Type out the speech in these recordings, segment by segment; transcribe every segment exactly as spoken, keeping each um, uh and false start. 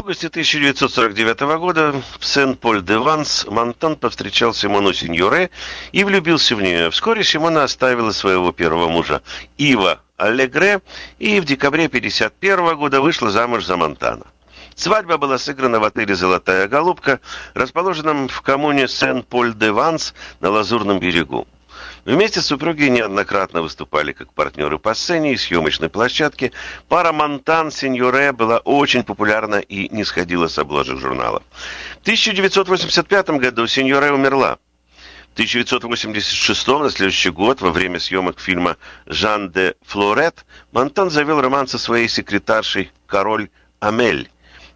августе тысяча девятьсот сорок девятого года в Сен-Поль-де-Ванс Монтан повстречал Симону Синьоре и влюбился в нее. Вскоре Симона оставила своего первого мужа Ива Аллегре и в декабре тысяча девятьсот пятьдесят первого года вышла замуж за Монтана. Свадьба была сыграна в отеле «Золотая голубка», расположенном в коммуне Сен-Поль-де-Ванс на Лазурном берегу. Вместе супруги неоднократно выступали как партнеры по сцене и съемочной площадке. Пара Монтан-Синьоре была очень популярна и не сходила с обложек журналов. В тысяча девятьсот восемьдесят пятом году Синьоре умерла. В тысяча девятьсот восемьдесят шестом, на следующий год, во время съемок фильма «Жан де Флорет», Монтан завел роман со своей секретаршей Кароль Амель,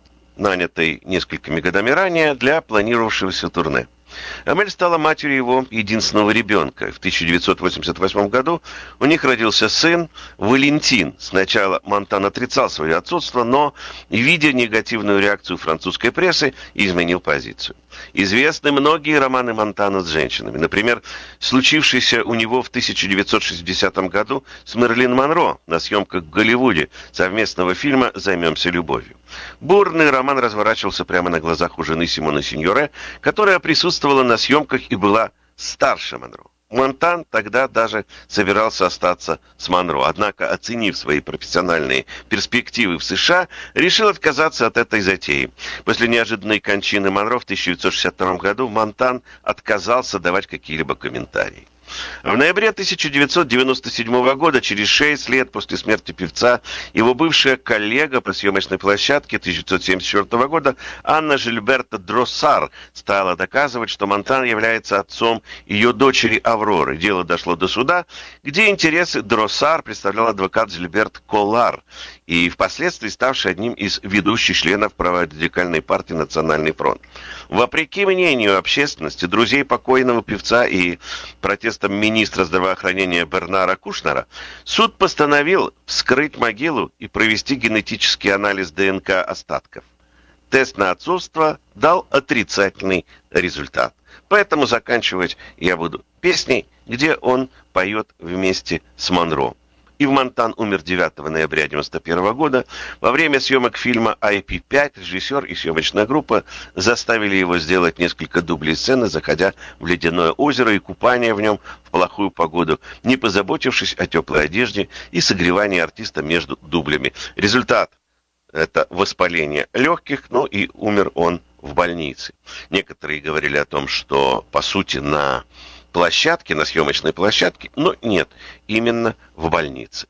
нанятой несколькими годами ранее для планировавшегося турне. Амель стала матерью его единственного ребенка. В тысяча девятьсот восемьдесят восьмом году у них родился сын Валентин. Сначала Монтан отрицал свое отцовство, но, видя негативную реакцию французской прессы, изменил позицию. Известны многие романы Монтана с женщинами. Например, случившийся у него в тысяча девятьсот шестидесятом году с Мерлин Монро на съемках в Голливуде совместного фильма «Займемся любовью». Бурный роман разворачивался прямо на глазах у жены Симоны Синьоре, которая присутствовала на съемках и была старше Монро. Монтан тогда даже собирался остаться с Монро, однако, оценив свои профессиональные перспективы в США, решил отказаться от этой затеи. После неожиданной кончины Монро в тысяча девятьсот шестьдесят втором году Монтан отказался давать какие-либо комментарии. В ноябре тысяча девятьсот девяносто седьмого года, через шесть лет после смерти певца, его бывшая коллега по съемочной площадке тысяча девятьсот семьдесят четвертого года Анна Жильберта Дроссар стала доказывать, что Монтан является отцом ее дочери Авроры. Дело дошло до суда, где интересы Дроссар представлял адвокат Жильберт Коллар, и впоследствии ставший одним из ведущих членов праворадикальной партии «Национальный фронт». Вопреки мнению общественности, друзей покойного певца и протестам министра здравоохранения Бернара Кушнера, суд постановил вскрыть могилу и провести генетический анализ ДНК остатков. Тест на отцовство дал отрицательный результат. Поэтому заканчивать я буду песней, где он поет вместе с Монро. Ив Монтан умер девятого ноября девяносто первого года. Во время съемок фильма ай пи пять режиссер и съемочная группа заставили его сделать несколько дублей сцены, заходя в ледяное озеро и купание в нем в плохую погоду, не позаботившись о теплой одежде и согревании артиста между дублями. Результат – это воспаление легких, но и умер он в больнице. Некоторые говорили о том, что, по сути, на площадке, на съемочной площадке, но нет, именно в больнице.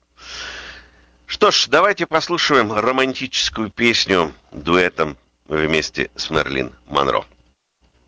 Что ж, давайте послушаем романтическую песню дуэтом вместе с Мерлин Монро.